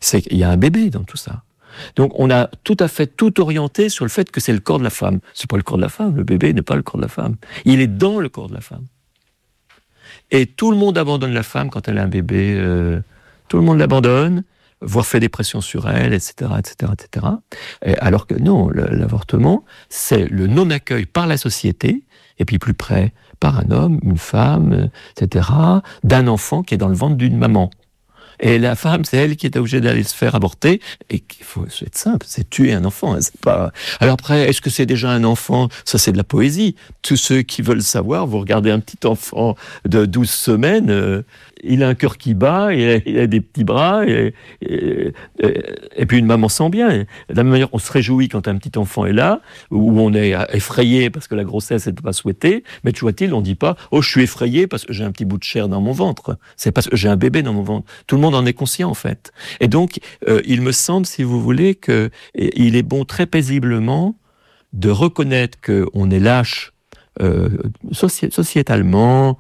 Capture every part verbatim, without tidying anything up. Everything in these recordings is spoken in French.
c'est qu'il y a un bébé dans tout ça. Donc on a tout à fait tout orienté sur le fait que c'est le corps de la femme. C'est pas le corps de la femme, le bébé n'est pas le corps de la femme. Il est dans le corps de la femme. Et tout le monde abandonne la femme quand elle a un bébé. Euh, tout le monde l'abandonne, voire fait des pressions sur elle, et cetera, et cetera, et cetera. Et alors que non, le, l'avortement, c'est le non-accueil par la société, et puis plus près par un homme, une femme, et cetera, d'un enfant qui est dans le ventre d'une maman. Et la femme, c'est elle qui est obligée d'aller se faire avorter. Et qu'il faut être simple, c'est tuer un enfant. Hein, c'est pas... Alors après, est-ce que c'est déjà un enfant ? Ça, c'est de la poésie. Tous ceux qui veulent savoir, vous regardez un petit enfant de douze semaines, euh, il a un cœur qui bat, il a, il a des petits bras, et, et, et, et puis une maman sent bien. Et de la même manière, on se réjouit quand un petit enfant est là, où on est effrayé parce que la grossesse n'est pas souhaitée. Mais tu vois-t-il, on ne dit pas « Oh, je suis effrayé parce que j'ai un petit bout de chair dans mon ventre. » C'est parce que j'ai un bébé dans mon ventre. Tout le monde en est conscient, en fait. Et donc, euh, il me semble, si vous voulez, qu'il est bon très paisiblement de reconnaître qu'on est lâche euh, soci- sociétalement,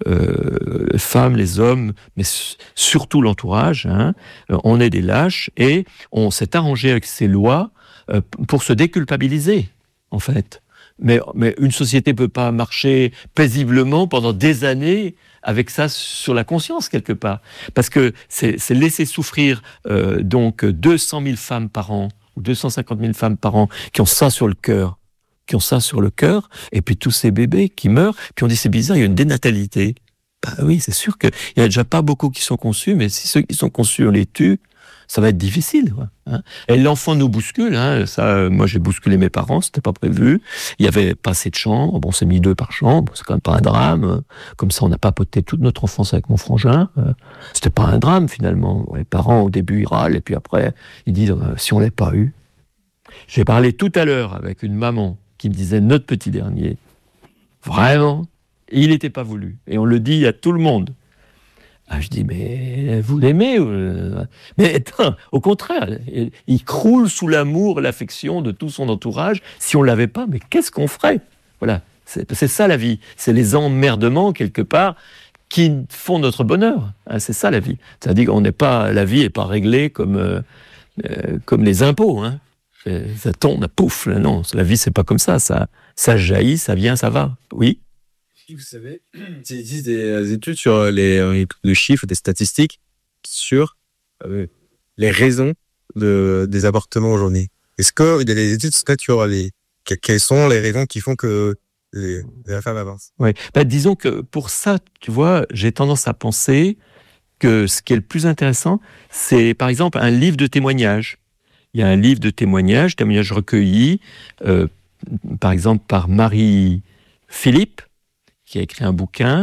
euh, les femmes, les hommes, mais s- surtout l'entourage, hein, on est des lâches et on s'est arrangé avec ces lois euh, pour se déculpabiliser, en fait. Mais, mais une société ne peut pas marcher paisiblement pendant des années avec ça sur la conscience, quelque part. Parce que c'est, c'est laisser souffrir euh, donc deux cent mille femmes par an, ou deux cent cinquante mille femmes par an, qui ont ça sur le cœur, qui ont ça sur le cœur, et puis tous ces bébés qui meurent, puis on dit c'est bizarre, il y a une dénatalité. Bah oui, c'est sûr qu'il n'y a déjà pas beaucoup qui sont conçus, mais si ceux qui sont conçus, on les tue, ça va être difficile, quoi, hein. Et l'enfant nous bouscule, hein. Ça, euh, moi j'ai bousculé mes parents, c'était pas prévu. Il y avait pas assez de chambres, bon, c'est mis deux par chambre, c'est quand même pas un drame. Comme ça, on n'a pas poté toute notre enfance avec mon frangin. Euh, c'était pas un drame finalement. Les parents au début ils râlent et puis après ils disent euh, si on l'avait pas eu. J'ai parlé tout à l'heure avec une maman qui me disait notre petit dernier, vraiment, il n'était pas voulu. Et on le dit à tout le monde. Ah, je dis, mais vous l'aimez euh... Mais attends, au contraire, il croule sous l'amour et l'affection de tout son entourage. Si on ne l'avait pas, mais qu'est-ce qu'on ferait ? Voilà, c'est, c'est ça la vie. C'est les emmerdements, quelque part, qui font notre bonheur. Hein, c'est ça la vie. C'est-à-dire qu'on n'est pas, la vie n'est pas réglée comme, euh, euh, comme les impôts. Hein. Ça tombe, pouf, non, la vie, c'est pas comme ça. Ça, ça jaillit, ça vient, ça va. Oui. Vous savez, il existe des études sur les de chiffres, des statistiques sur euh, les raisons de, des avortements aujourd'hui. Est-ce qu'il y a des études sur les quelles sont les raisons qui font que les, les femmes avancent ? Oui, bah, disons que pour ça, tu vois, j'ai tendance à penser que ce qui est le plus intéressant, c'est par exemple un livre de témoignages. Il y a un livre de témoignages, témoignages recueillis, euh, par exemple par Marie Philippe, qui a écrit un bouquin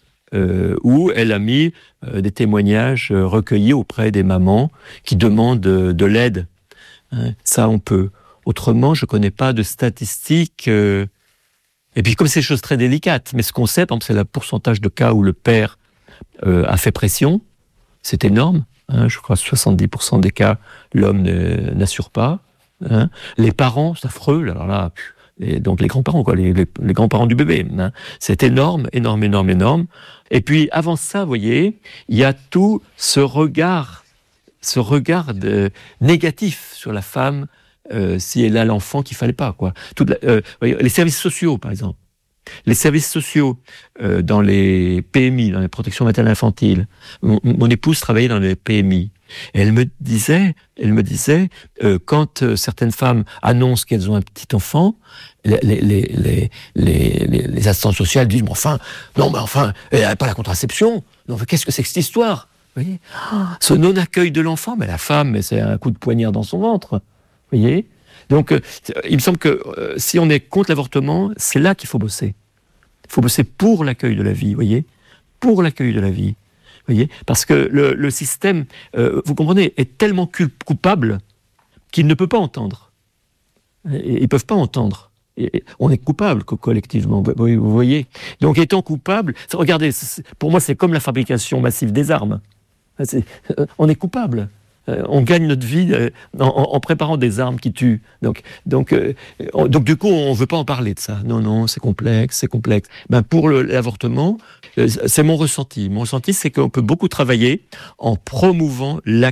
euh, où elle a mis euh, des témoignages euh, recueillis auprès des mamans qui demandent euh, de l'aide. Hein, ça, on peut. Autrement, je ne connais pas de statistiques. Euh... Et puis, comme c'est des choses très délicates, mais ce qu'on sait, par exemple, c'est le pourcentage de cas où le père euh, a fait pression. C'est énorme. Hein, je crois que soixante-dix pour cent des cas, l'homme ne, n'assure pas. Hein. Les parents, c'est affreux. Alors là, et donc les grands-parents, quoi, les, les, les grands-parents du bébé. Hein. C'est énorme, énorme, énorme, énorme. Et puis avant ça, vous voyez, il y a tout ce regard, ce regard de, négatif sur la femme euh, si elle a l'enfant qu'il fallait pas, quoi. Toute la, euh, voyez, les services sociaux, par exemple, les services sociaux euh, dans les P M I, dans les protections maternelles infantiles. Mon, mon épouse travaillait dans les P M I. Et elle me disait, elle me disait, euh, quand euh, certaines femmes annoncent qu'elles ont un petit enfant, les, les, les, les, les, les assistantes sociales disent, bon, enfin, non, mais enfin, elle n'a pas la contraception. Non, mais qu'est-ce que c'est que cette histoire ? Vous voyez ? Ce non-accueil de l'enfant, mais la femme, mais c'est un coup de poignard dans son ventre. Vous voyez ? Donc, euh, il me semble que euh, si on est contre l'avortement, c'est là qu'il faut bosser. Il faut bosser pour l'accueil de la vie, vous voyez ? Pour l'accueil de la vie. Vous voyez ? Parce que le, le système, euh, vous comprenez, est tellement coupable qu'il ne peut pas entendre. Et, ils ne peuvent pas entendre. Et on est coupable collectivement, vous, vous voyez ? Donc, étant coupable, regardez, pour moi, c'est comme la fabrication massive des armes. C'est, on est coupable. On gagne notre vie en, en préparant des armes qui tuent. Donc, donc, euh, on, donc du coup, on ne veut pas en parler de ça. Non, non, c'est complexe, c'est complexe. Ben, pour le, l'avortement, euh, c'est mon ressenti. Mon ressenti, c'est qu'on peut beaucoup travailler en promouvant la